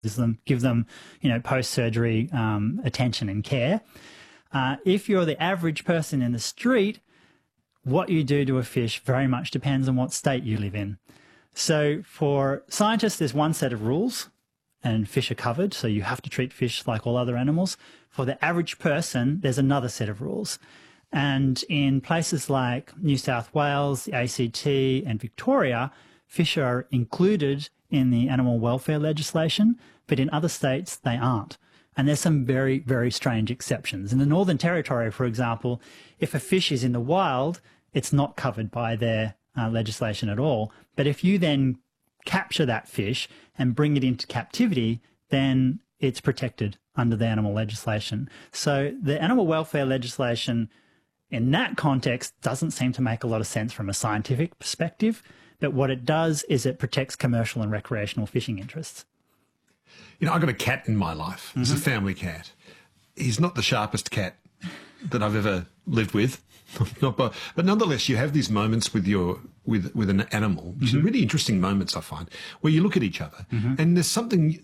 give them, post-surgery attention and care. If you're the average person in the street, what you do to a fish very much depends on what state you live in. So for scientists, there's one set of rules, and fish are covered, so you have to treat fish like all other animals. For the average person, there's another set of rules. And in places like New South Wales, the ACT and Victoria, fish are included in the animal welfare legislation, but in other states they aren't. And there's some very, very strange exceptions. In the Northern Territory, for example, if a fish is in the wild, it's not covered by their legislation at all. But if you then capture that fish and bring it into captivity, then it's protected under the animal legislation. So the animal welfare legislation in that context doesn't seem to make a lot of sense from a scientific perspective, but what it does is it protects commercial and recreational fishing interests. I've got a cat in my life. It's a family cat. He's not the sharpest cat that I've ever lived with. But nonetheless, you have these moments with an animal, which are really interesting moments, I find, where you look at each other and there's something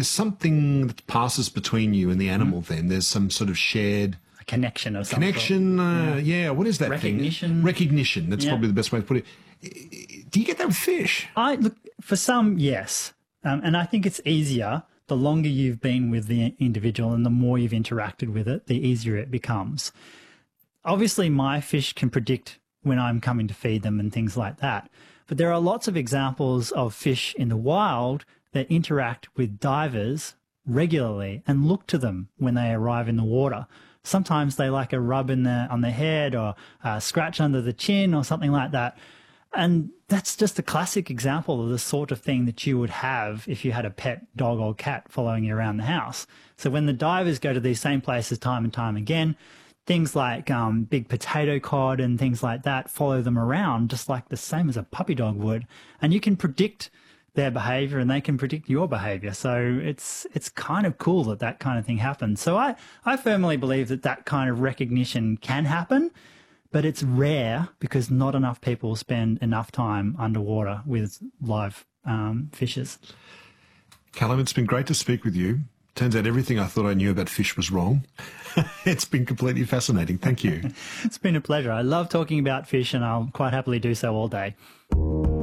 that passes between you and the animal. Then there's some sort of shared connection or something. What is that Recognition. thing? Recognition. That's probably the best way to put it. Do you get that with fish? Look, for some, yes. And I think it's easier the longer you've been with the individual and the more you've interacted with it, the easier it becomes. Obviously, my fish can predict when I'm coming to feed them and things like that. But there are lots of examples of fish in the wild that interact with divers regularly and look to them when they arrive in the water. Sometimes they like a rub on the head or a scratch under the chin or something like that. And that's just a classic example of the sort of thing that you would have if you had a pet dog or cat following you around the house. So when the divers go to these same places time and time again, things like big potato cod and things like that follow them around just like the same as a puppy dog would. And you can predict their behavior and they can predict your behavior. So it's kind of cool that kind of thing happens. So I firmly believe that kind of recognition can happen. But it's rare because not enough people spend enough time underwater with live fishes. Callum, it's been great to speak with you. Turns out everything I thought I knew about fish was wrong. It's been completely fascinating. Thank you. It's been a pleasure. I love talking about fish and I'll quite happily do so all day.